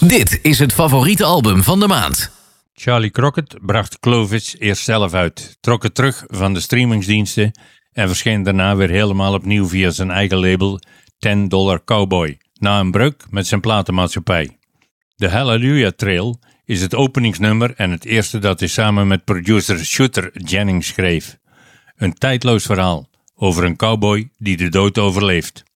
Dit is het favoriete album van de maand. Charlie Crockett bracht Clovis eerst zelf uit, trok het terug van de streamingsdiensten en verscheen daarna weer helemaal opnieuw via zijn eigen label $10 Cowboy, na een breuk met zijn platenmaatschappij. The Hallelujah Trail is het openingsnummer en het eerste dat hij samen met producer Shooter Jennings schreef. Een tijdloos verhaal over een cowboy die de dood overleeft.